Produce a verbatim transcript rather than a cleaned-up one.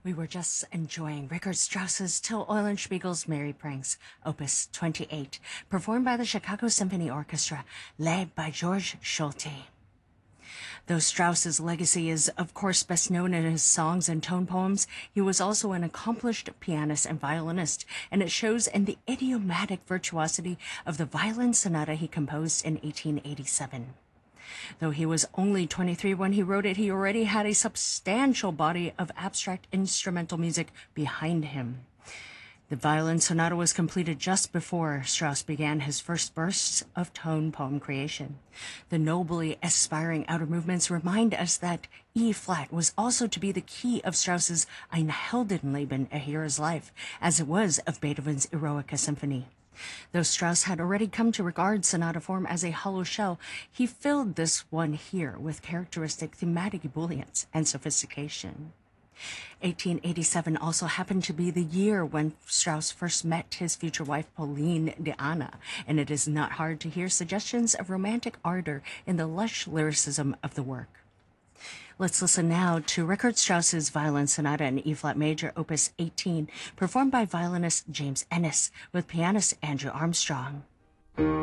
We were just enjoying Richard Strauss's Till Eulenspiegel's Merry Pranks, Opus twenty-eight, performed by the Chicago Symphony Orchestra, led by George Solti. Though Strauss's legacy is, of course, best known in his songs and tone poems, he was also an accomplished pianist and violinist, and it shows in the idiomatic virtuosity of the violin sonata he composed in eighteen eighty-seven. Though he was only twenty-three when he wrote it, he already had a substantial body of abstract instrumental music behind him. The violin sonata was completed just before Strauss began his first bursts of tone poem creation. The nobly aspiring outer movements remind us that E-flat was also to be the key of Strauss's Ein Heldenleben, A Hero's Life, as it was of Beethoven's Eroica Symphony. Though Strauss had already come to regard sonata form as a hollow shell, he filled this one here with characteristic thematic ebullience and sophistication. eighteen eighty-seven also happened to be the year when Strauss first met his future wife Pauline de Anna, and it is not hard to hear suggestions of romantic ardor in the lush lyricism of the work. Let's listen now to Richard Strauss's Violin Sonata in E-flat Major, Opus eighteen, performed by violinist James Ennis with pianist Andrew Armstrong.